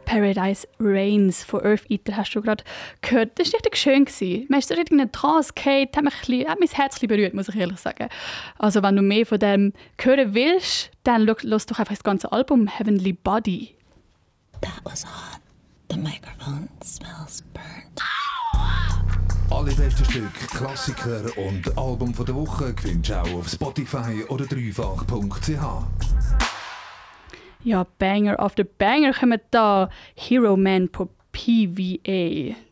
Paradise Reigns von Earth Eater hast du gerade gehört. Das war richtig schön. Man ist so richtig in eine Trance gefallen, hat mein Herz berührt, muss ich ehrlich sagen. Also wenn du mehr von dem hören willst, dann hörst doch einfach das ganze Album Heavenly Body. That was hot. The microphone smells burnt. Alle besten Stücke, Klassiker und Album von der Woche findest du auch auf Spotify oder dreifach.ch. Ja, Banger after Banger kommen da. Hero Man von PVA.